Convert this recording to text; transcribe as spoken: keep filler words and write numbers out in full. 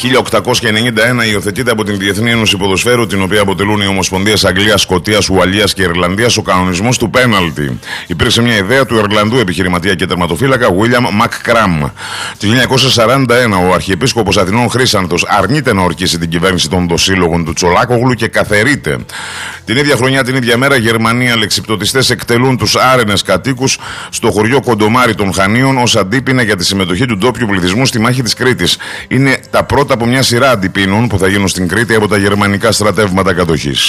χίλια οκτακόσια ενενήντα ένα υιοθετείται από την Διεθνή Ένωση Ποδοσφαίρου, την οποία αποτελούν οι Ομοσπονδίες Αγγλίας, Σκωτίας, Ουαλίας και Ιρλανδίας, ο κανονισμός του πέναλτι. Υπήρξε μια ιδέα του Ιρλανδού επιχειρηματία και τερματοφύλακα William McCrum. Το χίλια εννιακόσια σαράντα ένα ο Αρχιεπίσκοπος Αθηνών Χρύσανθος αρνείται να ορκίσει την κυβέρνηση των δοσύλλογων του Τσολάκογλου και καθαιρείται. Την ίδια χρονιά, την ίδια μέρα, Γερμανοί αλεξιπτωτιστές εκτελούν τους άρενες κατοίκους στο χωριό Κοντομάρι των Χανίων ως αντίπεινα για τη συμμετοχή του ντόπιου πληθυσμού στη μάχη της Κρήτης. Είναι τα πρώτα από μια σειρά αντιπίνων που θα γίνουν στην Κρήτη από τα γερμανικά στρατεύματα κατοχής.